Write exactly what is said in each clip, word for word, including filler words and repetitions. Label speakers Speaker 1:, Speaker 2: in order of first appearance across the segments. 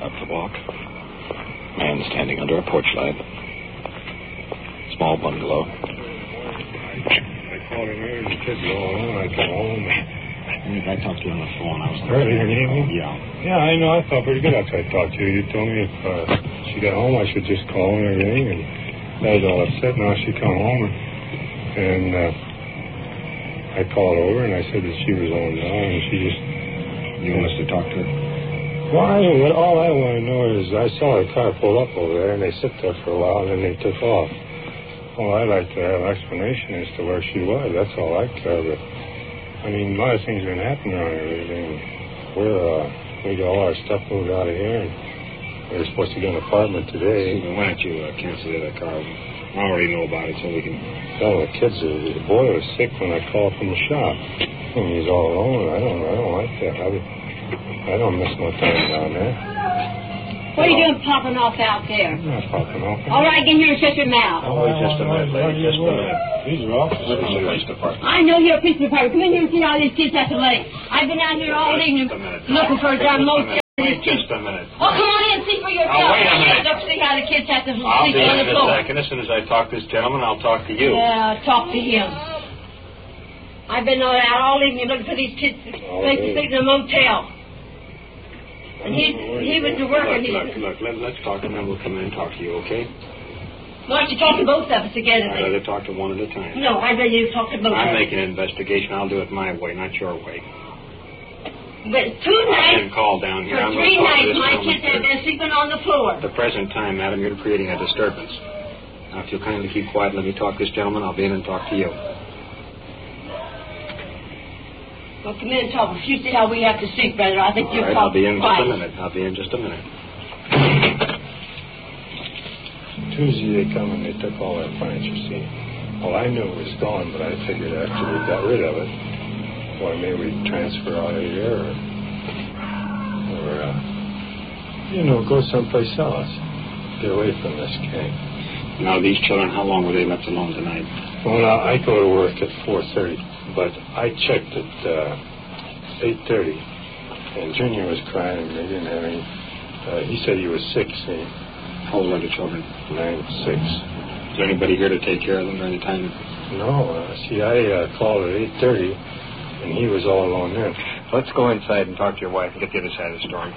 Speaker 1: Up the walk. Man standing under a porch light. Small bungalow.
Speaker 2: I called her there and the kids were all alone. I come home.
Speaker 1: And I talked to you on the phone. I was
Speaker 2: earlier in the evening?
Speaker 1: Yeah.
Speaker 2: Yeah, I know. I felt pretty good after I talked to you. You told me if uh, she got home, I should just call her and everything. And I was all upset. Now she come home and, and uh, I called over and I said that she was on now and she just...
Speaker 1: You want us to talk to her?
Speaker 2: Well, I, what, all I want to know is I saw her car pull up over there and they sit there for a while and then they took off. Well, I'd like to have an explanation as to where she was. That's all I care. But, I mean, a lot of things have been happening around here. I mean, we're, uh, we got all our stuff moved out of here and we were supposed to get an apartment today.
Speaker 1: Well, why don't you uh, cancel the other car? I already know about it so we can...
Speaker 2: Tell the kids, uh, the boy was sick when I called from the shop. And he's all alone. I don't, I don't like that. I, I don't miss no time down there.
Speaker 3: What are you doing popping off out there?
Speaker 2: I'm not popping off.
Speaker 3: All right, get here and shut your mouth.
Speaker 1: Oh, wait just a minute, lady. Just a minute.
Speaker 2: These are officers.
Speaker 1: This is the police department.
Speaker 3: I know you're a police department. Come in here and see all these kids at the lake. I've been out here all evening looking for a damn motel.
Speaker 1: Wait just a minute.
Speaker 3: Oh, come on in and see for yourself.
Speaker 1: Oh, wait a minute.
Speaker 3: Look, see how the kids have to
Speaker 1: I'll
Speaker 3: sleep
Speaker 1: be
Speaker 3: on
Speaker 1: in
Speaker 3: the
Speaker 1: in a
Speaker 3: floor.
Speaker 1: second. As soon as I talk to this gentleman, I'll talk to you.
Speaker 3: Yeah, talk to him. I've been out all evening looking for these kids.
Speaker 2: Oh,
Speaker 3: They sleep in a motel. And he he was to work
Speaker 1: Look,
Speaker 3: and he...
Speaker 1: look, look, let, let's talk and then we'll come in and talk to you, okay?
Speaker 3: Why don't you talk to both of us together?
Speaker 1: I'd rather talk to one at a time.
Speaker 3: No, I'd rather you talk to both of us.
Speaker 1: I'm making an investigation. I'll do it my way, not your way.
Speaker 3: But two
Speaker 1: I've
Speaker 3: nights...
Speaker 1: been called down here.
Speaker 3: For
Speaker 1: I'm going
Speaker 3: three
Speaker 1: to talk to
Speaker 3: nights,
Speaker 1: this
Speaker 3: my
Speaker 1: gentleman
Speaker 3: kids have
Speaker 1: first.
Speaker 3: been sleeping on the floor.
Speaker 1: At the present time, madam, you're creating a disturbance. Now, if you'll kindly keep quiet and let me talk to this gentleman, I'll be in and talk to you.
Speaker 3: Well, come in and talk. If you see how we have to sleep, brother, I think
Speaker 1: All
Speaker 3: you're
Speaker 1: right, I'll be in just a
Speaker 3: quiet.
Speaker 1: minute. I'll be in just a minute.
Speaker 2: Tuesday they come and they took all our furniture, see. Well, I knew it was gone, but I figured after we got rid of it, why, maybe we'd transfer out of here or, or uh, you know, go someplace else. Get away from this gang.
Speaker 1: Now, these children, how long were they left alone tonight?
Speaker 2: Well, now, I go to work at four thirty, but I checked at uh, eight thirty, and Junior was crying and they didn't have any. Uh, he said he was sick, see.
Speaker 1: How old are the children?
Speaker 2: Nine, six.
Speaker 1: Is there anybody here to take care of them during the time?
Speaker 2: No, uh, see, I uh, called at eight thirty, and he was all alone there.
Speaker 1: Let's go inside and talk to your wife and get the other side of the story.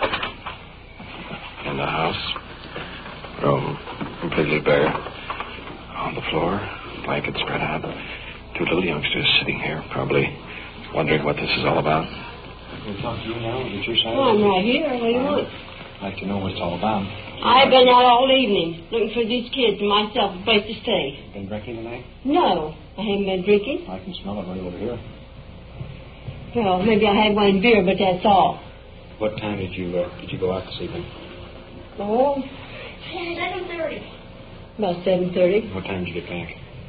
Speaker 1: In the house, room completely bare. On the floor, blanket spread out. Two little youngsters sitting here, probably wondering what this is all about. Can we talk to you now? Get your side?
Speaker 3: Oh, I'm right here. What do you want?
Speaker 1: I'd like to know what it's all about.
Speaker 3: I've been out all evening looking for these kids and myself a place to stay.
Speaker 1: Been drinking tonight?
Speaker 3: No, I haven't been drinking.
Speaker 1: I can smell it right over here.
Speaker 3: Well, maybe I had one beer, but that's all.
Speaker 1: What time did you uh, did you go out this evening?
Speaker 3: Oh,
Speaker 4: seven thirty.
Speaker 3: about seven thirty.
Speaker 1: What time did you get back?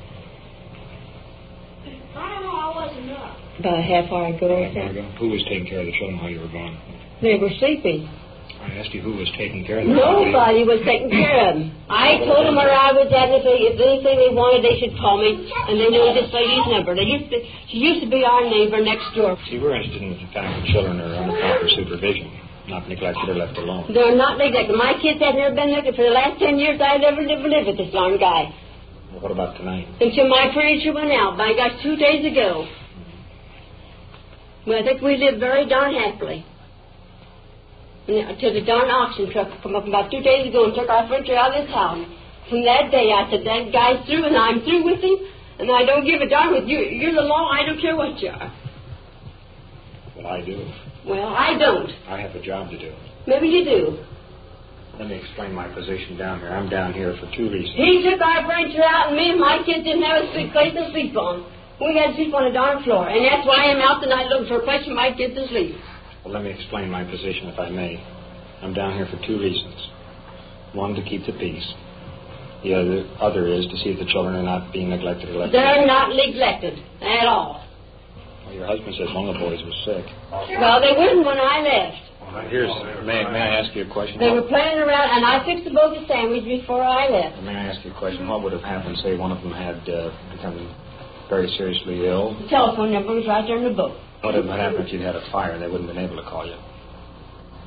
Speaker 4: I don't know, I wasn't up.
Speaker 3: About a half hour ago or
Speaker 1: Half hour
Speaker 3: so.
Speaker 1: ago. Who was taking care of the children while you were gone?
Speaker 3: They were sleeping.
Speaker 1: I asked you who was taking care of them.
Speaker 3: Nobody was taking care of them. I told them where I was at, and if, they, if anything they wanted, they should call me. And they knew this lady's number. They used to, she used to be our neighbor next door.
Speaker 1: See, we're interested in the fact that children are under proper supervision, not neglected or left alone.
Speaker 3: They're not neglected. My kids have never been neglected. For the last ten years, I never lived, lived with this darn guy.
Speaker 1: Well, what about tonight?
Speaker 3: Until my furniture went out, by gosh, two days ago. Well, I think we lived very darn happily. Until the darn auction truck come up about two days ago and took our furniture out of this house. From that day, I said, that guy's through, and I'm through with him, and I don't give a darn with you. You're the law. I don't care what you are.
Speaker 1: Well, I do.
Speaker 3: Well, I don't.
Speaker 1: I have a job to do.
Speaker 3: Maybe you do.
Speaker 1: Let me explain my position down here. I'm down here for two reasons.
Speaker 3: He took our furniture out, and me and my kids didn't have a sleep place to sleep on. We had to sleep on a darn floor, and that's why I'm out tonight looking for a place for my kids to sleep.
Speaker 1: Well, let me explain my position, if I may. I'm down here for two reasons. One, to keep the peace. The other, other is to see if the children are not being neglected or left.
Speaker 3: They're not neglected at all.
Speaker 1: Well, your husband says one of the boys was sick.
Speaker 3: Well, they weren't when I left.
Speaker 1: Well, here's, may, may I ask you a question?
Speaker 3: They were playing around, and I fixed the both a sandwich before I left.
Speaker 1: May I ask you a question? What would have happened, say, one of them had uh, become very seriously ill?
Speaker 3: The telephone number was right there in the book.
Speaker 1: What would have happened if you'd had a fire and they wouldn't have been able to call you?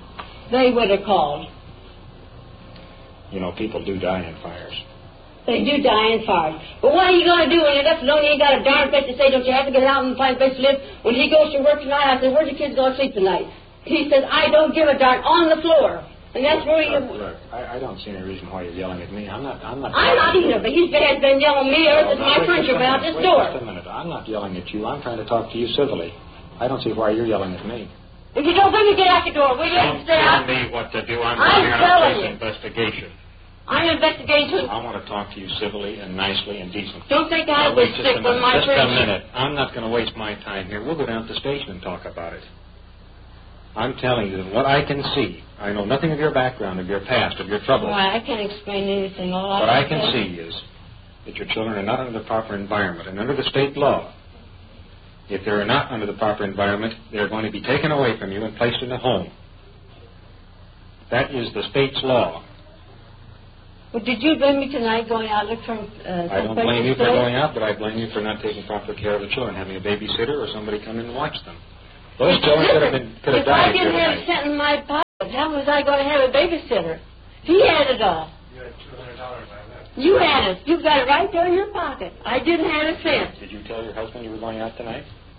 Speaker 3: they would have called.
Speaker 5: You know, people do die in fires.
Speaker 3: They do die in fires. But what are you going to do when you're left alone? You ain't got a darn place to stay. Don't you have to get out and find a place to live? When he goes to work tonight, I said, where's the kids going to sleep tonight? He says, I don't give a darn, on the floor. And that's where you...
Speaker 5: Look, look I, I don't see any reason why you're yelling at me. I'm not... I'm not,
Speaker 3: I'm not either, but he has been yelling at me ever since my furniture went out this
Speaker 5: wait
Speaker 3: door.
Speaker 5: Just a minute. I'm not yelling at you. I'm trying to talk to you civilly. I don't see why you're yelling at me.
Speaker 3: If you don't bring me, get out the door, will you?
Speaker 5: Don't
Speaker 3: Stay
Speaker 5: tell
Speaker 3: out.
Speaker 5: me what to do. I'm,
Speaker 3: I'm
Speaker 5: going on a
Speaker 3: telling
Speaker 5: police
Speaker 3: you.
Speaker 5: investigation.
Speaker 3: I'm investigating too.
Speaker 5: I want to talk to you civilly and nicely and decently.
Speaker 3: Don't think I
Speaker 5: Now,
Speaker 3: have
Speaker 5: wait
Speaker 3: to
Speaker 5: just
Speaker 3: stick
Speaker 5: a
Speaker 3: with
Speaker 5: minute.
Speaker 3: my
Speaker 5: Just
Speaker 3: furniture.
Speaker 5: a minute. I'm not going to waste my time here. We'll go down to the station and talk about it. I'm telling you that what I can see, I know nothing of your background, of your past, of your troubles.
Speaker 3: Well, I can't explain anything. All
Speaker 5: What I can
Speaker 3: say-
Speaker 5: see is that your children are not under the proper environment. And under the state law, if they're not under the proper environment, they're going to be taken away from you and placed in a home. That is the state's law.
Speaker 3: Well, did you blame me tonight going out look for uh,
Speaker 5: I don't
Speaker 3: someplace
Speaker 5: blame
Speaker 3: to
Speaker 5: you for
Speaker 3: stay?
Speaker 5: going out, but I blame you for not taking proper care of the children, having a babysitter or somebody come in and watch them. Those children could have been could have
Speaker 3: If I
Speaker 5: died here
Speaker 3: didn't have a
Speaker 5: tonight.
Speaker 3: cent in my pocket, how was I going to have a babysitter? He had it all.
Speaker 2: You had two hundred dollars on that.
Speaker 3: You had it. You got it right there in your pocket. I didn't have a cent.
Speaker 5: Did you tell your husband you were going out tonight?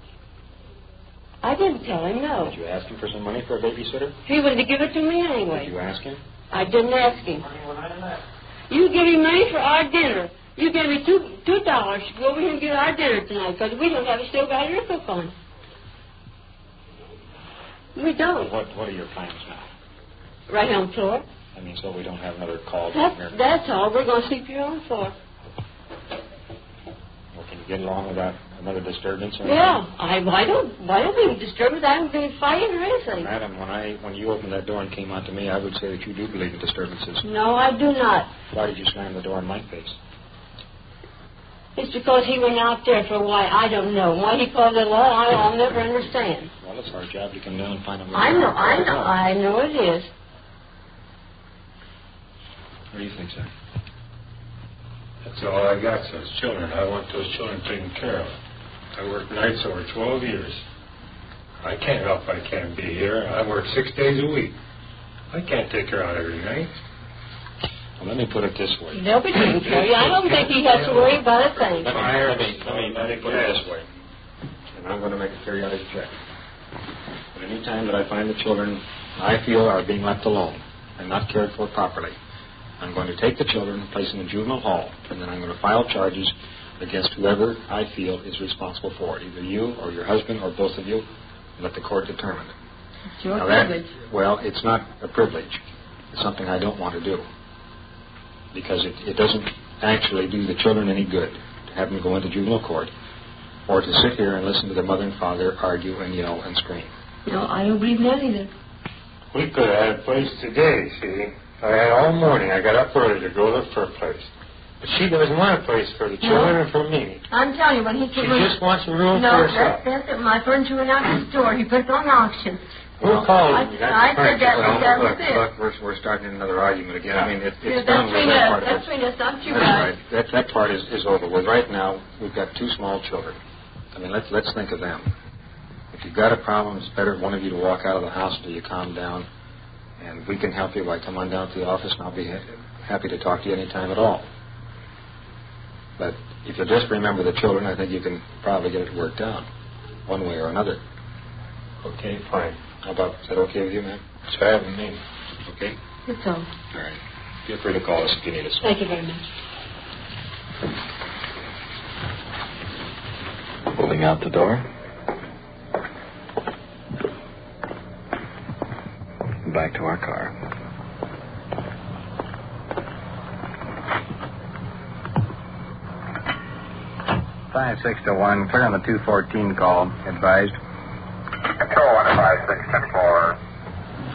Speaker 3: I didn't tell him, no.
Speaker 5: Did you ask him for some money for a babysitter?
Speaker 3: He would have given it to me
Speaker 5: Did
Speaker 3: anyway.
Speaker 5: you ask him?
Speaker 3: I didn't ask him. You give me money for our dinner. You give me two two dollars to go over here and get our dinner tonight because we don't have a stove out here to cook on. We don't.
Speaker 5: What What are your plans now?
Speaker 3: Right on the floor.
Speaker 5: I mean, so we don't have another call down
Speaker 3: That's,
Speaker 5: here.
Speaker 3: that's all. We're going to sleep here on the floor.
Speaker 5: Well, can you get along without another disturbance? Or
Speaker 3: Yeah. I, I don't I don't mean disturbance. I don't mean fighting or anything.
Speaker 5: Madam, when I when you opened that door and came out to me, I would say that you do believe in disturbances.
Speaker 3: No, I do not.
Speaker 5: Why did you slam the door in my face?
Speaker 3: It's because he went out there for why I don't know. Why he called it law, I, I'll never understand.
Speaker 5: Well, it's our job to come down and find out.
Speaker 3: I know, I know, I know it is.
Speaker 5: What do you think, sir?
Speaker 2: That's all I got, those children. I want those children taken care of. I worked nights over twelve years. I can't help I can't be here. I work six days a week. I can't take her out every night.
Speaker 5: Well, let me put it this way.
Speaker 3: They'll be taken care of. I don't think he has to worry about a thing.
Speaker 5: Let me, let me, let me, let me put it this way. And I'm going to make a periodic check. But any time that I find the children I feel are being left alone and not cared for properly, I'm going to take the children and place them in juvenile hall, and then I'm going to file charges against whoever I feel is responsible for it, either you or your husband or both of you, and let the court determine it.
Speaker 3: It's your
Speaker 5: Now that-
Speaker 3: privilege.
Speaker 5: well, it's not a privilege. It's something I don't want to do. Because it, it doesn't actually do the children any good to have them go into juvenile court or to sit here and listen to their mother and father argue and yell and scream.
Speaker 3: No, I don't believe that either.
Speaker 2: We could have had a place today, see. I had all morning. I got up early to go look for a place. But she doesn't want a place for the children and for me.
Speaker 3: I'm telling you, when he
Speaker 2: She
Speaker 3: came
Speaker 2: just wants a room
Speaker 3: no,
Speaker 2: for herself.
Speaker 3: that's, that's it. My furniture went out the store. He put it on auction.
Speaker 2: Who called
Speaker 3: I,
Speaker 2: you?
Speaker 3: I said that
Speaker 5: Well,
Speaker 3: was that was
Speaker 5: look,
Speaker 3: it.
Speaker 5: look, we're, we're starting another argument again. I mean, it,
Speaker 3: Yeah,
Speaker 5: it's
Speaker 3: that's
Speaker 5: done with
Speaker 3: between
Speaker 5: that
Speaker 3: us.
Speaker 5: part of
Speaker 3: That's
Speaker 5: it.
Speaker 3: between us, not you
Speaker 5: That's
Speaker 3: guys.
Speaker 5: right. That, that part is, is over with. Right now, we've got two small children. I mean, let's let's think of them. If you've got a problem, it's better one of you to walk out of the house until you calm down, and we can help you by come on down to the office, and I'll be ha- happy to talk to you any time at all. But if you just remember the children, I think you can probably get it worked out, one way or another.
Speaker 2: Okay, fine.
Speaker 5: How about, is that okay with you, ma'am?
Speaker 2: It's fine with me.
Speaker 5: Okay?
Speaker 3: It's all.
Speaker 5: All right. Feel free to call us if you need us.
Speaker 3: Thank you very much.
Speaker 1: Moving out the door. Back to our car.
Speaker 6: five six to one, clear on the two fourteen call. Advised,